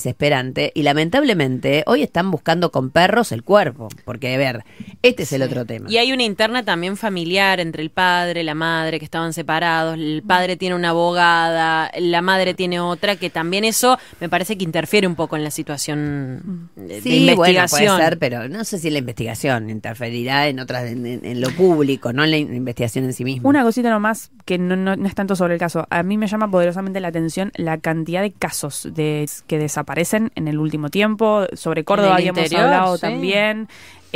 desesperante y lamentablemente hoy están buscando con perros el cuerpo, porque a ver, este es el otro tema. Y hay una interna también familiar entre el padre, la madre, que estaban separados, el padre tiene una abogada, la madre tiene otra, que también eso me parece que interfiere un poco en la situación de investigación. Bueno, puede ser, pero no sé si la investigación interferirá en otras, en lo público, no en la investigación en sí misma. Una cosita nomás que no es tanto sobre el caso. A mí me llama poderosamente la atención la cantidad de casos que desaparecen en el último tiempo. Sobre Córdoba habíamos hablado también.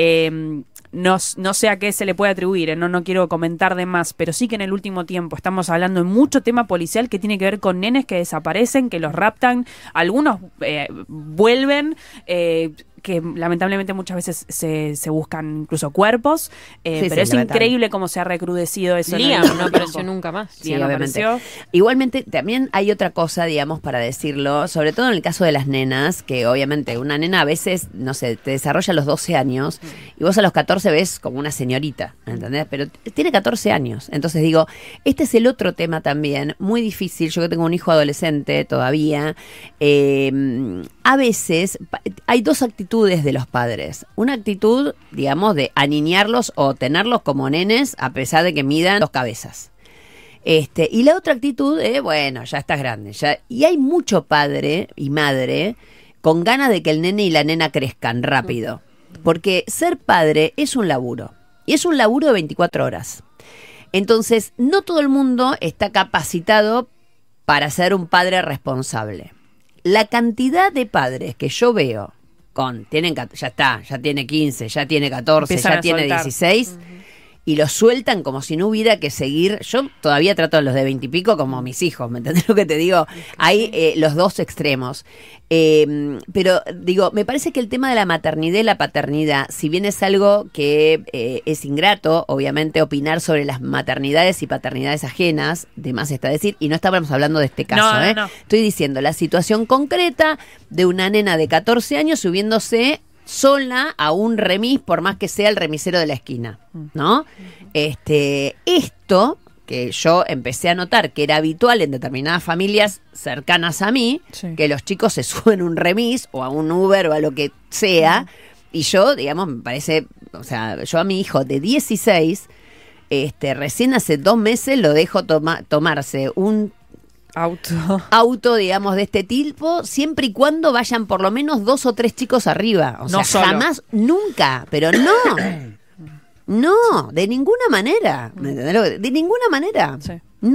No sé a qué se le puede atribuir, no quiero comentar de más, pero sí que en el último tiempo estamos hablando de mucho tema policial que tiene que ver con nenes que desaparecen, que los raptan, algunos vuelven, que lamentablemente muchas veces se buscan incluso cuerpos, pero es increíble cómo se ha recrudecido eso. Liam no apareció nunca más. Sí, obviamente. Igualmente, también hay otra cosa, digamos, para decirlo, sobre todo en el caso de las nenas, que obviamente una nena a veces, no sé, te desarrolla a los 12 años y vos a los 14 ves como una señorita, ¿entendés? Pero tiene 14 años. Entonces digo, este es el otro tema también, muy difícil. Yo que tengo un hijo adolescente todavía, a veces hay dos actitudes de los padres. Una actitud, digamos, de aniñarlos o tenerlos como nenes a pesar de que midan 2 cabezas. Y la otra actitud es, bueno, ya estás grande. Y hay mucho padre y madre con ganas de que el nene y la nena crezcan rápido. Porque ser padre es un laburo. Y es un laburo de 24 horas. Entonces, no todo el mundo está capacitado para ser un padre responsable. La cantidad de padres que yo veo ya tiene 15, ya tiene 14, empiezan ya tiene 16, y los sueltan como si no hubiera que seguir. Yo todavía trato a los de 20 y pico como mis hijos, ¿me entendés lo que te digo? Hay los dos extremos. Pero digo, me parece que el tema de la maternidad y la paternidad, si bien es algo que es ingrato, obviamente, opinar sobre las maternidades y paternidades ajenas, de más está decir, y no estábamos hablando de este caso, No. Estoy diciendo la situación concreta de una nena de 14 años subiéndose sola a un remis, por más que sea el remisero de la esquina, ¿no? Esto que yo empecé a notar que era habitual en determinadas familias cercanas a mí, que los chicos se suben un remis o a un Uber o a lo que sea, y yo, digamos, me parece, o sea, yo a mi hijo de 16, recién hace 2 meses lo dejo tomarse un auto, digamos, de este tipo, siempre y cuando vayan por lo menos 2 o 3 chicos arriba. O sea, solo. jamás, nunca, pero no, de ninguna manera. ¿Me entendés? De ninguna manera. Sí. No.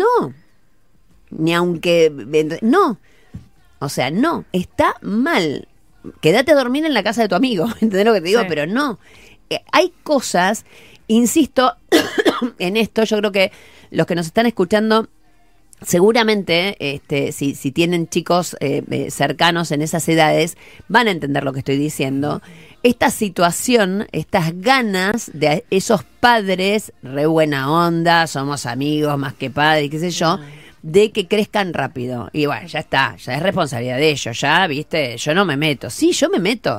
Ni aunque... No. O sea, no. Está mal. Quédate a dormir en la casa de tu amigo. ¿Entendés lo que te digo? Sí. Pero no. Hay cosas, insisto, en esto, yo creo que los que nos están escuchando... Seguramente, si tienen chicos cercanos en esas edades, van a entender lo que estoy diciendo. Esta situación, estas ganas de esos padres, re buena onda, somos amigos más que padres, qué sé yo, de que crezcan rápido. Y bueno, ya está, ya es responsabilidad de ellos, ya, viste, yo no me meto. Sí, yo me meto,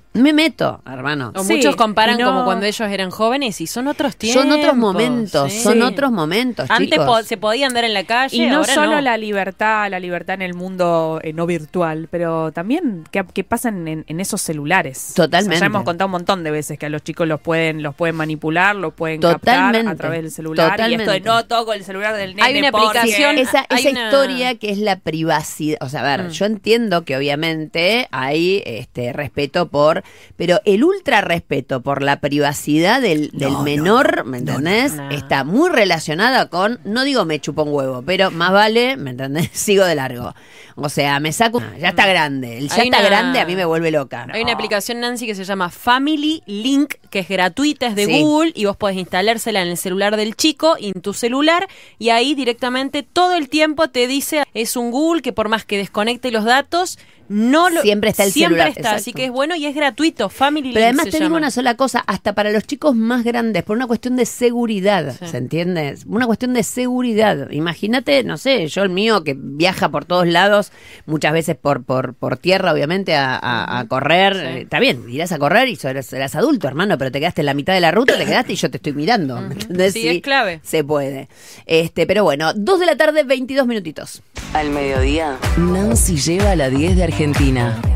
hermano. O muchos comparan como cuando ellos eran jóvenes y son otros tiempos. Son otros momentos, chicos. Antes se podía andar en la calle, y no ahora solo no. la libertad en el mundo no virtual, pero también que pasan en esos celulares. Totalmente. O sea, ya hemos contado un montón de veces que a los chicos los pueden manipular, los pueden Totalmente. captar a través del celular. Totalmente. Y esto de no toco el celular del nene. Hay una porque- aplicación. Esa Hay una- historia que es la privacidad. O sea, a ver, yo entiendo que obviamente hay respeto pero el ultra respeto por la privacidad del menor, ¿me entendés? No. Está muy relacionada con, no digo me chupo un huevo, pero más vale, ¿me entendés? Sigo de largo. O sea, me saco, ya está grande. El ya está grande a mí me vuelve loca. Hay una aplicación, Nancy, que se llama Family Link, que es gratuita, es de Sí. Google, y vos podés instalársela en el celular del chico y en tu celular, y ahí directamente todo el tiempo te dice, es un Google que por más que desconecte los datos, Siempre está el celular, está, exacto. así que es bueno y es gratuito. Family Pero Link además se te digo llama. una sola cosa, hasta para los chicos más grandes, por una cuestión de seguridad, Sí. ¿se entiende? Una cuestión de seguridad. Imagínate, no sé, yo el mío que viaja por todos lados, muchas veces por tierra, obviamente, a correr. Sí. Está bien, irás a correr y serás adulto, hermano, pero te quedaste en la mitad de la ruta, te quedaste y yo te estoy mirando. ¿Me entendés? Sí, es clave. Se puede. Pero bueno, 2 de la tarde, 22 minutitos. Al mediodía, Nancy lleva a la 10 de Argentina.